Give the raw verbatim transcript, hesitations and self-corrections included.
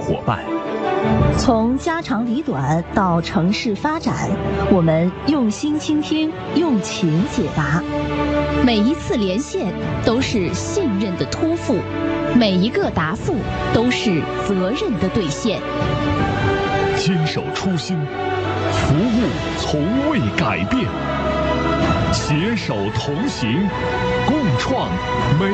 伙伴。 从家长里短到城市发展，我们用心倾听，用情解答。 每一次连线都是信任的托付，每一个答复都是责任的兑现。 坚守初心，服务从未改变，携手同行，共创美